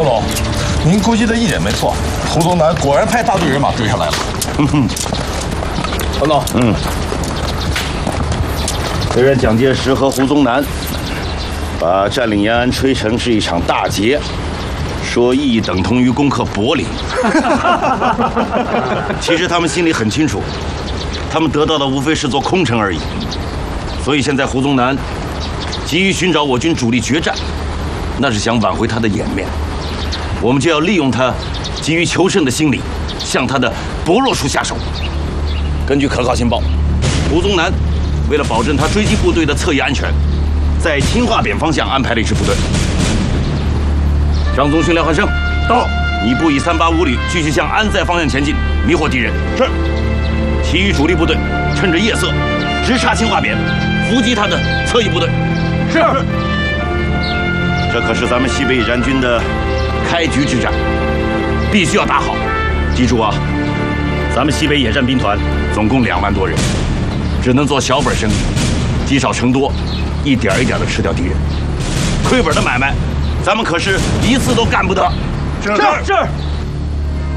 侯总，您估计的一点没错，胡宗南果然派大队人马追上来了。 彭总，虽然蒋介石和胡宗南把占领延安吹成是一场大捷，说意义等同于攻克柏林，其实他们心里很清楚，他们得到的无非是座空城而已。所以现在胡宗南急于寻找我军主力决战，那是想挽回他的颜面。我们就要利用他急于求胜的心理，向他的薄弱处下手。根据可靠情报，胡宗南为了保证他追击部队的侧翼安全，在青化扁方向安排了一支部队。张宗勋、廖汉生到，你部以385旅继续向安塞方向前进，迷惑敌人。是。其余主力部队趁着夜色直插青化扁，伏击他的侧翼部队。是。这可是咱们西北野战军的开局之战，必须要打好。记住啊，咱们西北野战兵团总共2万多人，只能做小本生意，积少成多，一点一点地吃掉敌人。亏本的买卖，咱们可是一次都干不得。是。